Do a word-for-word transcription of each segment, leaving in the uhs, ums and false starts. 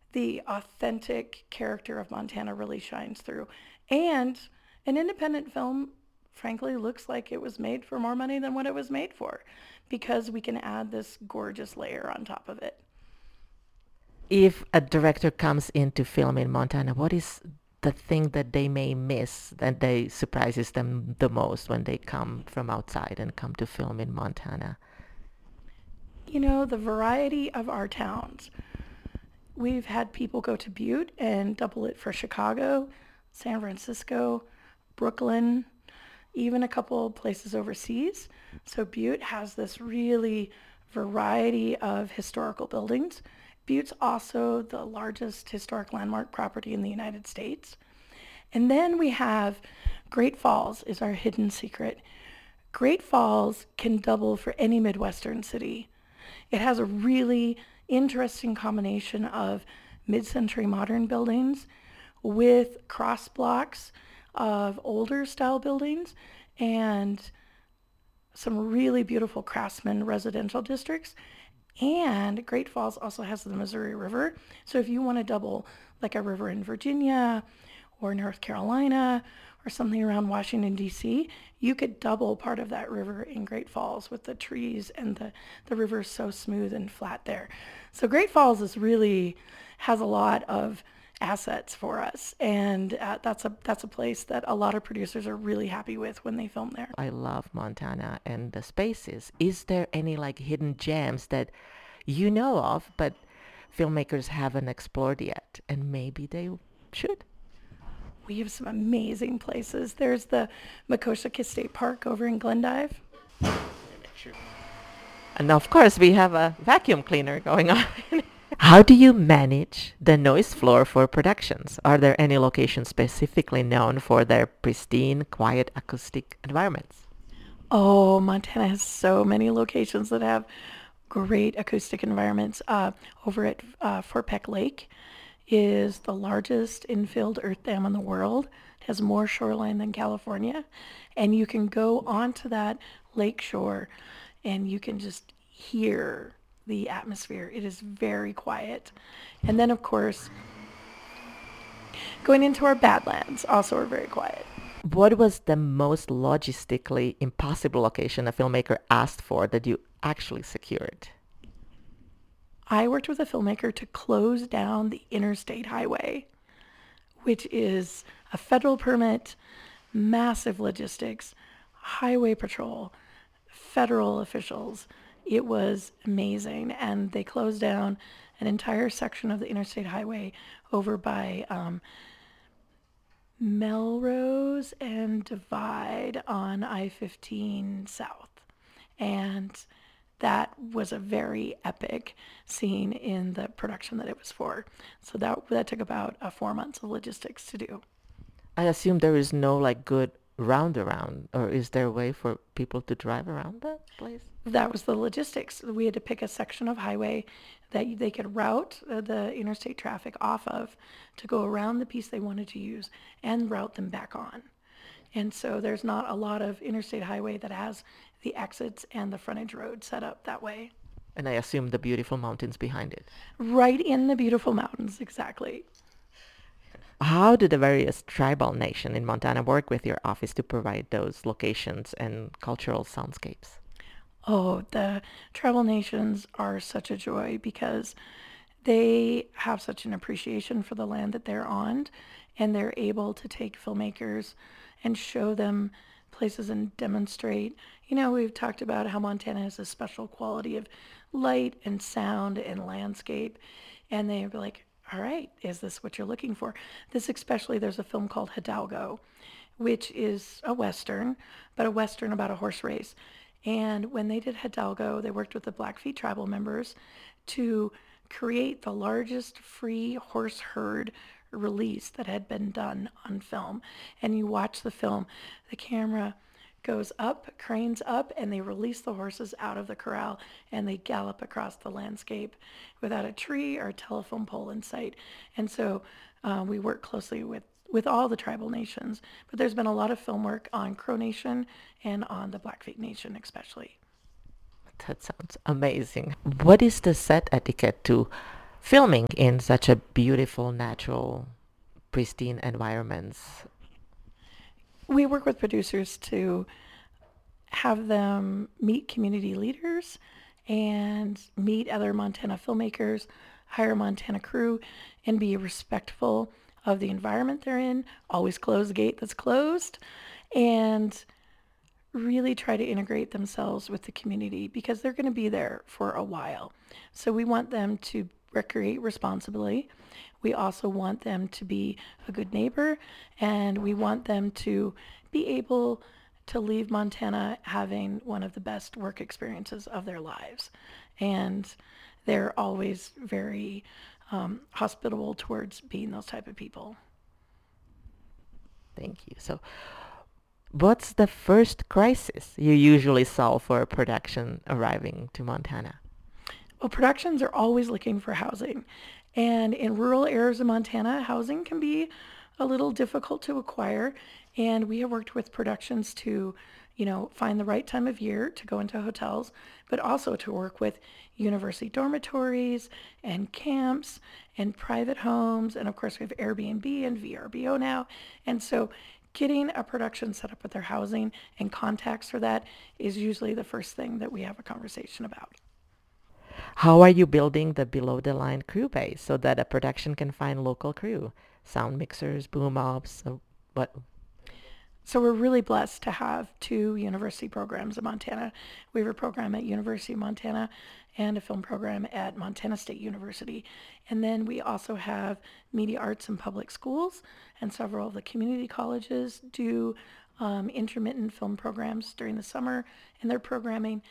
the authentic character of Montana really shines through. And an independent film, frankly, looks like it was made for more money than what it was made for because we can add this gorgeous layer on top of it. If a director comes in to film in Montana, what is the thing that they may miss that they surprises them the most when they come from outside and come to film in Montana? You know, the variety of our towns. We've had people go to Butte and double it for Chicago, San Francisco, Brooklyn, even a couple places overseas. So Butte has this really variety of historical buildings. Butte's also the largest historic landmark property in the United States. And then we have Great Falls is our hidden secret. Great Falls can double for any Midwestern city. It has a really interesting combination of mid-century modern buildings with cross blocks of older style buildings and some really beautiful craftsman residential districts. And Great Falls also has the Missouri River. So if you want to double like a river in Virginia or North Carolina or something around Washington, D C, you could double part of that river in Great Falls with the trees and the, the river is so smooth and flat there. So Great Falls is really has a lot of assets for us, and uh, that's a that's a place that a lot of producers are really happy with when they film there. I love Montana and the spaces. Is there any like hidden gems that you know of, but filmmakers haven't explored yet, and maybe they should? We have some amazing places. There's the Makoshika State Park over in Glendive. And of course, we have a vacuum cleaner going on. How do you manage the noise floor for productions? Are there any locations specifically known for their pristine, quiet acoustic environments? Oh, Montana has so many locations that have great acoustic environments. Uh, over at uh, Fort Peck Lake is the largest infilled earth dam in the world. It has more shoreline than California. And you can go onto that lake shore and you can just hear the atmosphere. It is very quiet. And then, of course, going into our Badlands also are very quiet. What was the most logistically impossible location a filmmaker asked for that you actually secured? I worked with a filmmaker to close down the interstate highway, which is a federal permit, massive logistics, highway patrol, federal officials. It was amazing. And they closed down an entire section of the interstate highway over by um, Melrose and Divide on I fifteen South. And that was a very epic scene in the production that it was for. So that that took about uh, four months of logistics to do. I assume there is no like good roundaround, or is there a way for people to drive around that place? That was the logistics. We had to pick a section of highway that they could route uh, the interstate traffic off of to go around the piece they wanted to use and route them back on. And so there's not a lot of interstate highway that has the exits and the frontage road set up that way. And I assume the beautiful mountains behind it. Right in the beautiful mountains, exactly. How do the various tribal nation in Montana work with your office to provide those locations and cultural soundscapes? Oh, the tribal nations are such a joy because they have such an appreciation for the land that they're on, and they're able to take filmmakers and show them places and demonstrate. You know, we've talked about how Montana has a special quality of light and sound and landscape, and they're like, all right, is this what you're looking for? This especially, there's a film called Hidalgo, which is a Western, but a Western about a horse race. And when they did Hidalgo, they worked with the Blackfeet tribal members to create the largest free horse herd release that had been done on film. And you watch the film, the camera goes up, cranes up, and they release the horses out of the corral and they gallop across the landscape without a tree or a telephone pole in sight. And so uh, we work closely with with all the tribal nations, but there's been a lot of film work on Crow Nation and on the Blackfeet Nation especially. That sounds amazing. What is the set etiquette to filming in such a beautiful, natural, pristine environments? We work with producers to have them meet community leaders and meet other Montana filmmakers, hire a Montana crew, and be respectful of the environment they're in. Always close the gate that's closed, and really try to integrate themselves with the community because they're going to be there for a while. So we want them to recreate responsibly. We also want them to be a good neighbor, and we want them to be able to leave Montana having one of the best work experiences of their lives. And they're always very um, hospitable towards being those type of people. Thank you. So, what's the first crisis you usually solve for a production arriving to Montana? Well, productions are always looking for housing. And in rural areas of Montana, housing can be a little difficult to acquire. And we have worked with productions to, you know, find the right time of year to go into hotels, but also to work with university dormitories and camps and private homes. And of course, we have Airbnb and V R B O now. And so getting a production set up with their housing and contacts for that is usually the first thing that we have a conversation about. How are you building the below the line crew base so that a production can find local crew? Sound mixers, boom ops, uh, what? So we're really blessed to have two university programs in Montana. We have a program at University of Montana and a film program at Montana State University. And then we also have media arts and public schools, and several of the community colleges do um, intermittent film programs during the summer in their programming.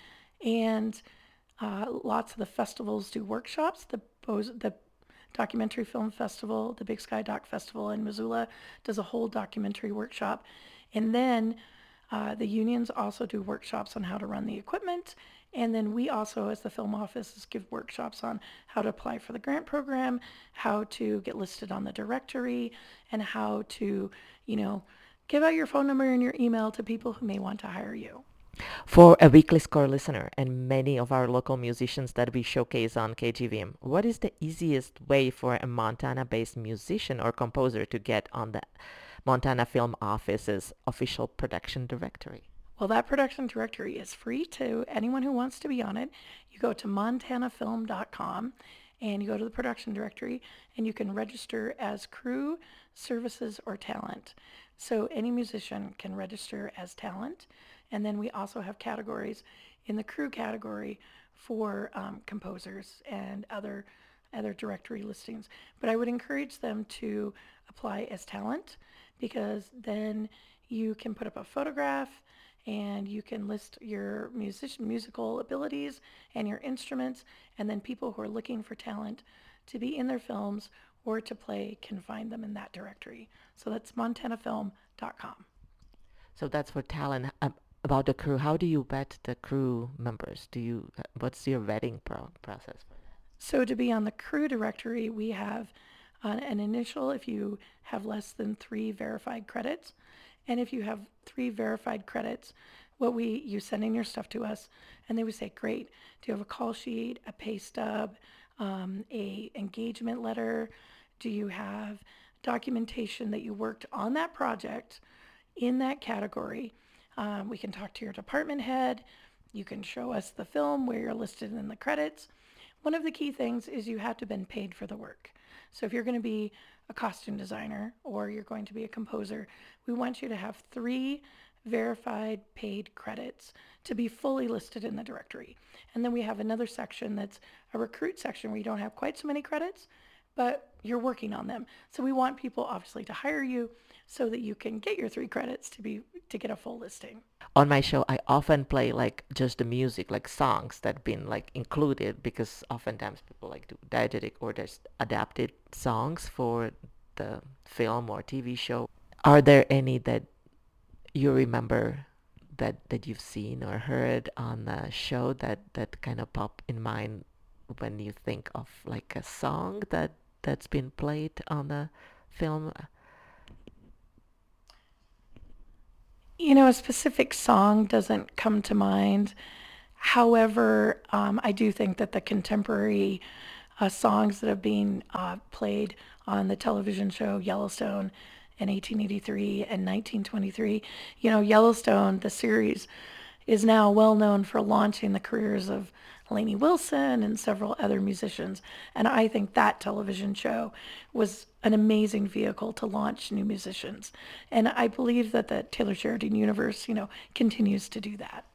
And uh, lots of the festivals do workshops. The, the Documentary Film Festival, the Big Sky Doc Festival in Missoula does a whole documentary workshop. And then uh, the unions also do workshops on how to run the equipment. And then we also, as the film office, give workshops on how to apply for the grant program, how to get listed on the directory, and how to, you know, give out your phone number and your email to people who may want to hire you. For a weekly score listener and many of our local musicians that we showcase on K G V M, what is the easiest way for a Montana-based musician or composer to get on the Montana Film Office's official production directory? Well, that production directory is free to anyone who wants to be on it. You go to montana film dot com and you go to the production directory and you can register as crew, services, or talent. So any musician can register as talent. And then we also have categories in the crew category for um, composers and other other directory listings. But I would encourage them to apply as talent because then you can put up a photograph and you can list your music, musical abilities and your instruments, and then people who are looking for talent to be in their films or to play can find them in that directory. So that's montana film dot com. So that's for talent. Um, about the crew, how do you vet the crew members? Do you uh, what's your vetting pro- process for that? So to be on the crew directory, we have uh, an initial if you have less than three verified credits. And if you have three verified credits, what we you send in your stuff to us, and they would say, great, do you have a call sheet, a pay stub, um, a engagement letter? Do you have documentation that you worked on that project in that category? Um, we can talk to your department head. You can show us the film where you're listed in the credits. One of the key things is you have to have been paid for the work. So if you're going to be a costume designer or you're going to be a composer, we want you to have three verified paid credits to be fully listed in the directory. And then we have another section that's a recruit section where you don't have quite so many credits, but you're working on them. So we want people obviously to hire you so that you can get your three credits to be to get a full listing. On my show, I often play like just the music, like songs that been like included because oftentimes people like do diegetic or there's adapted songs for the film or T V show. Are there any that you remember that that you've seen or heard on the show that that kind of pop in mind when you think of like a song that that's been played on the film? You know, a specific song doesn't come to mind. However, um, I do think that the contemporary uh, songs that have been uh, played on the television show Yellowstone in eighteen eighty-three and nineteen twenty-three. You know, Yellowstone, the series, is now well known for launching the careers of Lainey Wilson and several other musicians. And I think that television show was an amazing vehicle to launch new musicians. And I believe that the Taylor Sheridan universe, you know, continues to do that.